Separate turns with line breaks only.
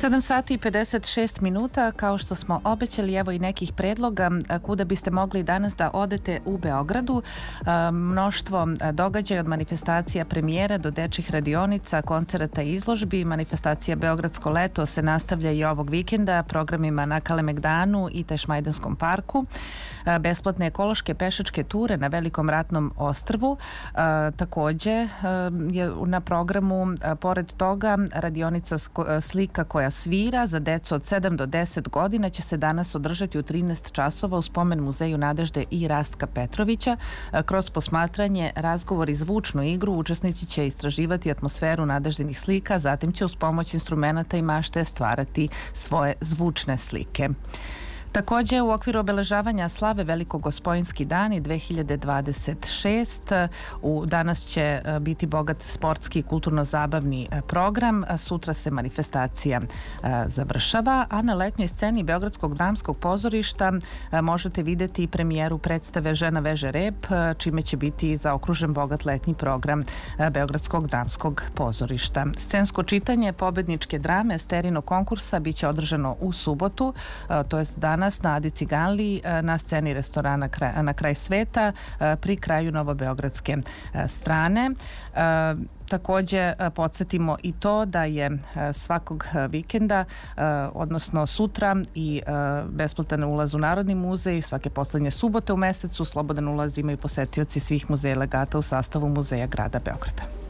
7 sati i 56 minuta, kao što smo obećali, evo i nekih predloga kuda biste mogli danas da odete u Beogradu. Mnoštvo događaja od manifestacija premijera do dečjih radionica, koncerata i izložbi. Manifestacija Beogradsko leto se nastavlja i ovog vikenda programima na Kalemegdanu i Tešmajdanskom parku. Besplatne ekološke pešačke ture na Velikom ratnom ostrvu. Takođe je na programu, pored toga, radionica slika koja svira za decu od 7 do 10 godina će se danas održati u 13 časova u Spomen muzeju Nadežde i Rastka Petrovića. Kroz posmatranje, razgovor i zvučnu igru učesnici će istraživati atmosferu Nadeždinih slika, zatim će uz pomoć instrumenata i mašte stvarati svoje zvučne slike. Takođe, u okviru obeležavanja slave Velikogospojinski dani 2026, danas će biti bogat sportski i kulturno-zabavni program. Sutra se manifestacija završava, a na letnjoj sceni Beogradskog dramskog pozorišta možete videti premijeru predstave Žena veže rep, čime će biti zaokružen bogat letnji program Beogradskog dramskog pozorišta. Scensko čitanje pobedničke drame Sterino konkursa biće održano u subotu, to jest danas na Adi Ciganliji na sceni restorana Na kraj sveta pri kraju novobeogradske strane. Takođe, podsjetimo i to da je svakog vikenda, odnosno sutra, i besplatan ulaz u Narodni muzej, svake poslednje subote u mesecu. Slobodan ulaz imaju posetioci svih muzeja legata u sastavu Muzeja grada Beograda.